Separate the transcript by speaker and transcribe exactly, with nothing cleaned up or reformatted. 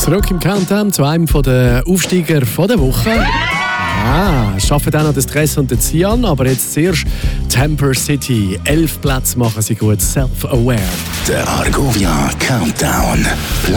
Speaker 1: Zurück im Countdown zu einem der Aufsteiger von der Woche. Ah, schaffen auch noch den Stress und den Cian, aber jetzt zuerst Temper City. Elf Plätze machen sie gut, self-aware.
Speaker 2: Der Argovia Countdown.